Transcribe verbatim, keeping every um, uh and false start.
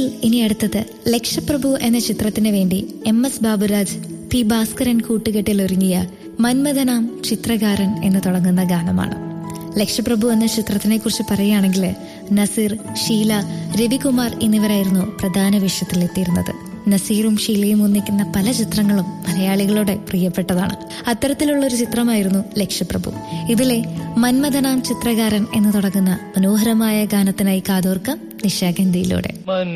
ഇനി അടുത്തത് ലക്ഷപ്രഭു എന്ന ചിത്രത്തിന് വേണ്ടി M S Baburaj P Bhaskaran കൂട്ടുകെട്ടിൽ ഒരുങ്ങിയ മന്മഥനാം ചിത്രകാരൻ എന്ന് തുടങ്ങുന്ന ഗാനമാണ്. ലക്ഷപ്രഭു എന്ന ചിത്രത്തിനെ കുറിച്ച് പറയുകയാണെങ്കിൽ നസീർ, ഷീല, രവികുമാർ എന്നിവരായിരുന്നു പ്രധാന വേഷത്തിലെത്തിയിരുന്നത്. നസീറും ഷീലയും ഒന്നിക്കുന്ന പല ചിത്രങ്ങളും മലയാളികളുടെ പ്രിയപ്പെട്ടതാണ്. അത്തരത്തിലുള്ള ഒരു ചിത്രമായിരുന്നു ലക്ഷപ്രഭു. ഇതിലെ മന്മഥനാം ചിത്രകാരൻ എന്ന് തുടങ്ങുന്ന മനോഹരമായ ഗാനത്തിനായി കാതോർക്കാം നിശാഗന്ധിയിലൂടെ.